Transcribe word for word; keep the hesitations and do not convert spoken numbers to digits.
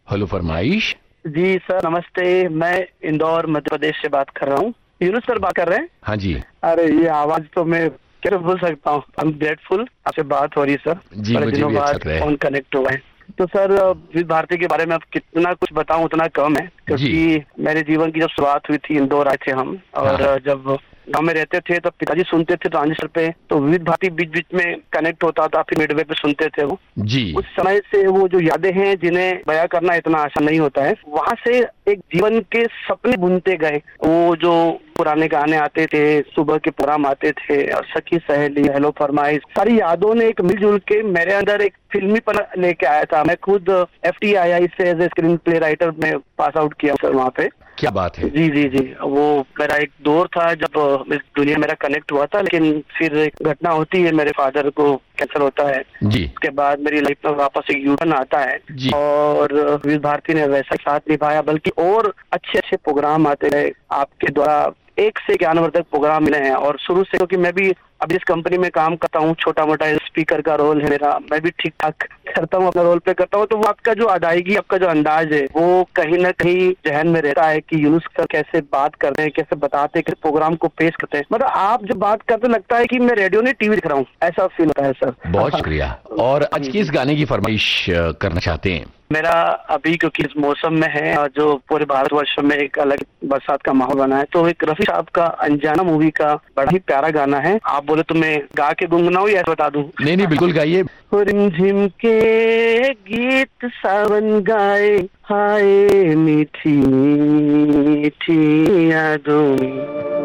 Hello फरमाइश। जी sir नमस्ते, मैं इंदौर मध्य प्रदेश से बात कर रहा हूँ। यूनुस सर बात कर रहे हैं? हाँ जी। अरे ये आवाज तो मैं कैसे भूल सकता हूँ। आई एम ग्रेटफुल, आपसे बात हो रही है सर। जी बड़े मुझे दिनों भी अच्छा बाद लग रहा है। फोन कनेक्ट हुआ है। तो सर विविध भारती के बारे में अब कितना कुछ बताऊं उतना कम है, जी। क्योंकि मेरे जीवन की जब शुरुआत हुई थी इंदौर आए थे हम, और हाँ। जब गांव में रहते थे तब पिताजी सुनते थे ट्रांजिस्टर पे, तो विविध भारती बीच बीच में कनेक्ट होता था, फिर मिडवे पे सुनते थे वो। जी। उस समय से वो जो यादें हैं जिन्हें बयां करना इतना आसान नहीं होता है, वहां से एक जीवन के सपने बुनते गए। वो जो पुराने गाने आते थे, सुबह के प्रोग्राम आते थे, और सखी सहेली, हेलो फरमाइश, सारी यादों ने एक मिलजुल के मेरे अंदर एक फिल्मीपन लेके आया था। मैं खुद एफ टी आई आई से as a screen play writer में पास आउट किया सर वहाँ पे। क्या बात है। जी जी जी, वो मेरा एक दौर था जब इस दुनिया मेरा कनेक्ट हुआ था, लेकिन फिर एक घटना होती है, मेरे फादर को कैंसर होता है। जी। उसके बाद मेरी लाइफ में वापस एक यूटर्न आता है, जी। और विविध भारती ने वैसा साथ निभाया, बल्कि और अच्छे अच्छे प्रोग्राम आते रहे आपके द्वारा। एक से ज्ञानवर्धक प्रोग्राम मिले हैं, और शुरू से, क्योंकि मैं भी अब इस कंपनी में काम करता हूँ, छोटा मोटा स्पीकर का रोल है मेरा, मैं भी ठीक ठाक करता हूँ, अपना रोल पे करता हूँ। तो वो आपका जो अदायगी, आपका जो अंदाज है, वो कहीं ना कहीं जहन में रहता है कि यूनुस सर कैसे बात करते हैं, कैसे बताते हैं, कैसे प्रोग्राम को पेश करते हैं। मतलब आप जब बात करते लगता है कि मैं रेडियो नहीं टीवी देख रहा हूँ, ऐसा फील होता है सर। बहुत शुक्रिया। और आज किस गाने की फरमाइश करना चाहते हैं? मेरा अभी, क्योंकि इस मौसम में है और जो पूरे भारतवर्ष में एक अलग बरसात का माहौल बना है, तो एक रफी साहब का अनजाना मूवी का बड़ा ही प्यारा गाना है। आप बोले तो मैं गा के गुनगुनाऊं या बता दूं? नहीं नहीं बिल्कुल गाइए। रिमझिम के गीत सावन गाए, हाय मीठी मीठी यादों